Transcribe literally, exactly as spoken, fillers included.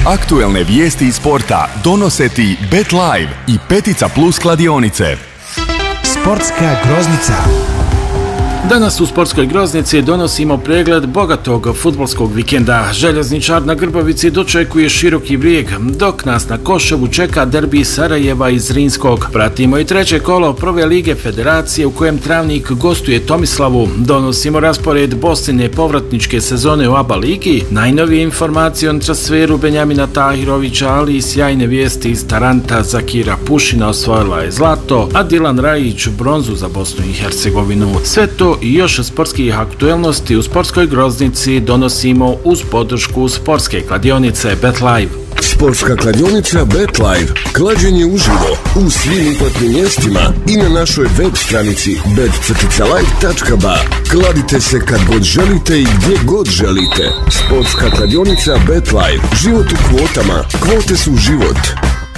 Aktuelne vijesti iz sporta donose ti Bet Live i Petica Plus kladionice. Sportska groznica. Danas u Sportskoj groznici donosimo pregled bogatog fudbalskog vikenda. Željezničar na Grbavici dočekuje Široki Brijeg, dok nas na Koševu čeka derbi Sarajeva i Zrinskog. Pratimo i treće kolo Prve lige Federacije u kojem Travnik gostuje Tomislavu. Donosimo raspored Bosine povratničke sezone u A B A ligi, najnovije informacije o transferu Benjamina Tahirovića, ali i sjajne vijesti iz Taranta. Zakira Pušina osvojila je zlato, a Dilan Rajić bronzu za Bosnu i Hercegovinu. Sve to i još sportskih aktuelnosti u Sportskoj groznici donosimo uz podršku sportske kladionice Bet Live. Sportska kladionica Bet Live. Klađenje uživo u svim uplatnim mjestima i na našoj web stranici bet live tačka ba. Kladite se kad god želite i gdje god želite. Sportska kladionica Bet Live. Život u kvotama. Kvote su život.